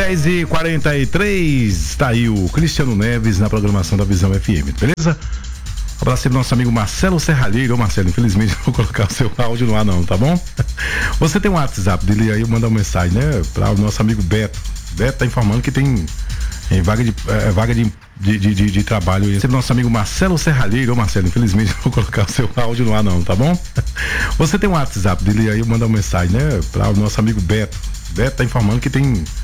10h43, tá aí o Cristiano Neves na programação da Visão FM, beleza? Abraço pro nosso amigo Marcelo Serralheiro. Ô Marcelo, infelizmente não vou colocar o seu áudio no ar não, tá bom? Você tem um WhatsApp dele aí, manda uma mensagem, né? Para o nosso amigo Beto. Beto tá informando que tem vaga de trabalho. Esse é o nosso amigo Marcelo Serralheiro. Ô Marcelo, infelizmente não vou colocar o seu áudio no ar não, tá bom? Você tem um WhatsApp dele aí, manda uma mensagem, né? Para o nosso amigo Beto. Beto tá informando que tem